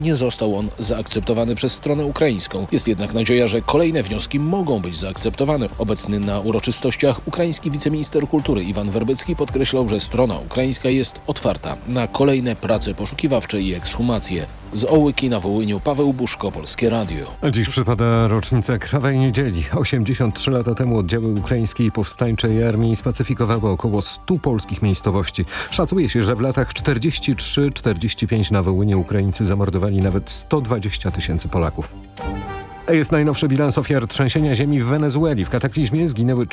Nie został on zaakceptowany przez stronę ukraińską. Jest jednak nadzieja, że kolejne wnioski mogą być zaakceptowane. Obecny na uroczystościach ukraiński wiceminister kultury Iwan Werbycki podkreślał, że strona ukraińska jest otwarta na kolejne prace poszukiwawcze i ekshumacje. Z Ołyki na Wołyniu Paweł Buszko, Polskie Radio. Dziś przypada rocznica Krwawej Niedzieli. 83 lata temu oddziały ukraińskiej powstańczej armii spacyfikowały około 100 polskich miejscowości. Szacuje się, że w latach 43-45 na Wołyniu Ukraińcy zamordowali nawet 120 000 Polaków. Jest najnowszy bilans ofiar trzęsienia ziemi w Wenezueli. W kataklizmie zginęły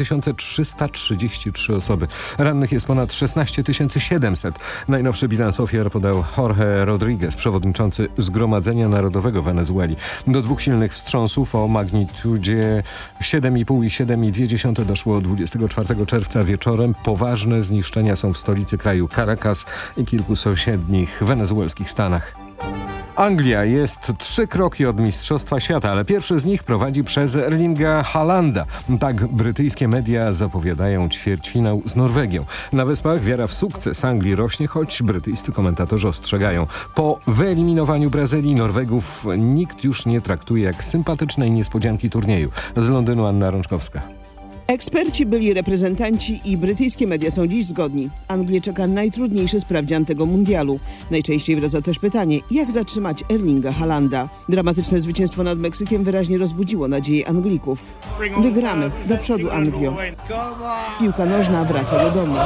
4333 osoby. Rannych jest ponad 16 700. Najnowszy bilans ofiar podał Jorge Rodriguez, przewodniczący Zgromadzenia Narodowego Wenezueli. Do dwóch silnych wstrząsów o magnitudzie 7,5 i 7,2 doszło 24 czerwca wieczorem. Poważne zniszczenia są w stolicy kraju Caracas i kilku sąsiednich wenezuelskich stanach. Anglia jest 3 kroki od Mistrzostwa Świata, ale pierwszy z nich prowadzi przez Erlinga Haalanda. Tak brytyjskie media zapowiadają ćwierćfinał z Norwegią. Na Wyspach wiara w sukces Anglii rośnie, choć brytyjscy komentatorzy ostrzegają. Po wyeliminowaniu Brazylii Norwegów nikt już nie traktuje jak sympatycznej niespodzianki turnieju. Z Londynu Anna Rączkowska. Eksperci, byli reprezentanci i brytyjskie media są dziś zgodni. Anglię czeka najtrudniejszy sprawdzian tego mundialu. Najczęściej wraca też pytanie, jak zatrzymać Erlinga Haalanda. Dramatyczne zwycięstwo nad Meksykiem wyraźnie rozbudziło nadzieję Anglików. Wygramy, do przodu Anglio. Piłka nożna wraca do domu.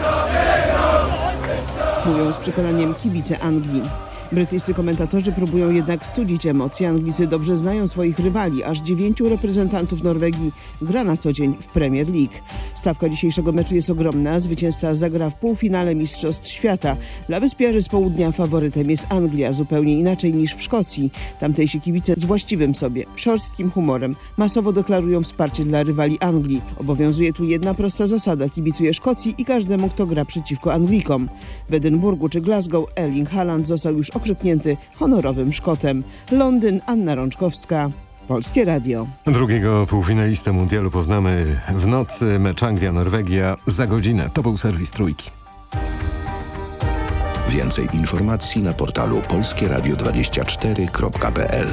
Mówią z przekonaniem kibice Anglii. Brytyjscy komentatorzy próbują jednak studzić emocje. Anglicy dobrze znają swoich rywali. Aż 9 reprezentantów Norwegii gra na co dzień w Premier League. Stawka dzisiejszego meczu jest ogromna. Zwycięzca zagra w półfinale Mistrzostw Świata. Dla wyspiarzy z południa faworytem jest Anglia, zupełnie inaczej niż w Szkocji. Tamtejsi kibice z właściwym sobie, szorstkim humorem masowo deklarują wsparcie dla rywali Anglii. Obowiązuje tu jedna prosta zasada. Kibicuje Szkocji i każdemu, kto gra przeciwko Anglikom. W Edynburgu czy Glasgow Erling Haaland został już okrzyknięty honorowym Szkotem. Londyn, Anna Rączkowska, Polskie Radio. Drugiego półfinalistę mundialu poznamy w nocy. Mecz Anglia-Norwegia za godzinę. To był serwis Trójki. Więcej informacji na portalu polskieradio24.pl.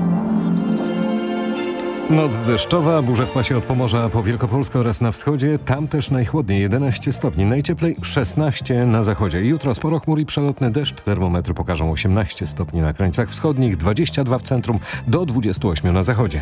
Noc deszczowa, burze w pasie od Pomorza po Wielkopolskę oraz na wschodzie. Tam też najchłodniej 11 stopni, najcieplej 16 na zachodzie. Jutro sporo chmur i przelotny deszcz. Termometry pokażą 18 stopni na krańcach wschodnich, 22 w centrum, do 28 na zachodzie.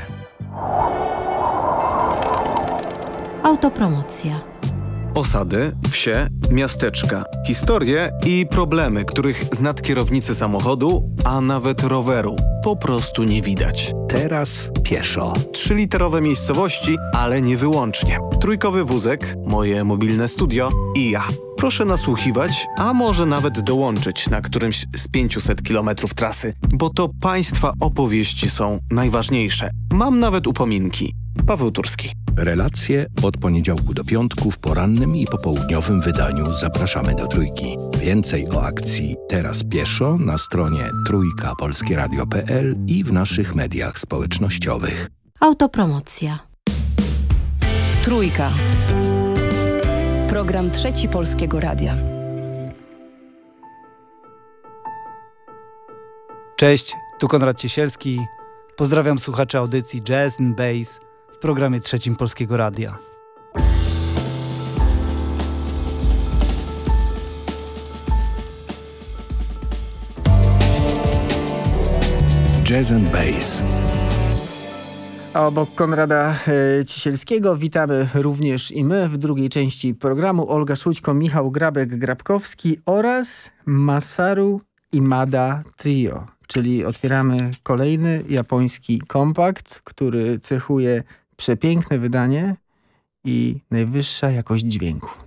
Autopromocja. Osady, wsie, miasteczka, historie i problemy, których z nad kierownicy samochodu, a nawet roweru po prostu nie widać. Teraz pieszo. 3-literowe miejscowości, ale nie wyłącznie. Trójkowy wózek, moje mobilne studio i ja. Proszę nasłuchiwać, a może nawet dołączyć na którymś z 500 kilometrów trasy, bo to państwa opowieści są najważniejsze. Mam nawet upominki. Paweł Turski. Relacje od poniedziałku do piątku w porannym i popołudniowym wydaniu zapraszamy do Trójki. Więcej o akcji Teraz pieszo na stronie trójkapolskieradio.pl i w naszych mediach społecznościowych. Autopromocja. Trójka. Program Trzeci Polskiego Radia. Cześć, tu Konrad Ciesielski. Pozdrawiam słuchaczy audycji Jazz and Bass w programie Trzecim Polskiego Radia. Jazz and Bass. A obok Konrada Ciesielskiego witamy również i my w drugiej części programu. Olga Szućko, Michał Grabek-Grabkowski oraz Masaru Imada Trio. Czyli otwieramy kolejny japoński kompakt, który cechuje przepiękne wydanie i najwyższa jakość dźwięku.